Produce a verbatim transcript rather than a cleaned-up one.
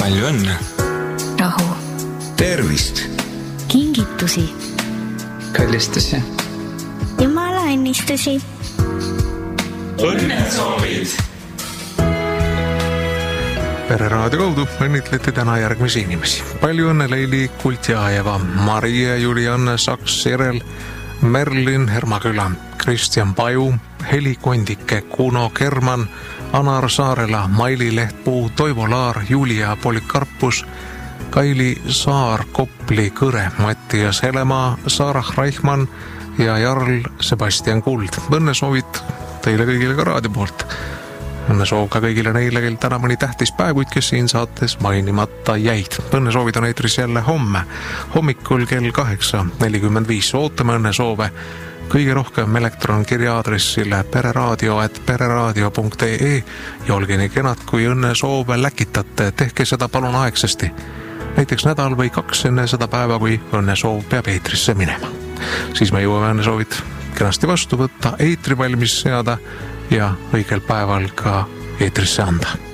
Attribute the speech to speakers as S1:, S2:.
S1: Palju õnne.
S2: Rahu.
S1: Tervist.
S2: Kingitusi.
S3: Kallistusi.
S2: Jumala õnnistusi.
S1: Õnnesoovid.
S4: Pereraadio kaudu õnnitleti täna järgmisi inimesi. Palju õnne Leili Kultjaeva, Maria Julianne Saks-Sirel, Merlin Hermaküla, Kristjan Paju, Heli Kondike, Kuno Kerman, Anar Saarela, Maili Lehtpuu, Toivo Laar, Julia Polikarpus, Kaili Saar, Kopli Kõre, Mattias Helemaa, Sarah Reichmann ja Jarl Sebastian Kuld. Õnnesoovid teile kõigile ka raadio poolt. Õnnesoov ka kõigile neile, kel täna mõni tähtis päev, kuid kes siin saates mainimata jäid. Õnnesoovid on eetris jälle homme, hommikul kell kaheksa nelikümmend viis. Ootame õnnesoove kõige rohkem elektronkirja aadressile pereraadio at pereraadio punkt ee ja olge nii kenad, kui õnnesoove läkitate. Tehke seda palun aegsasti. Näiteks nädal või kaks enne seda päeva, kui õnnesoov peab eetrisse minema. Siis me jõuame õnnesoovid kenasti vastu võtta, eetri valmis seada ja õigel päeval ka eetrisse anda.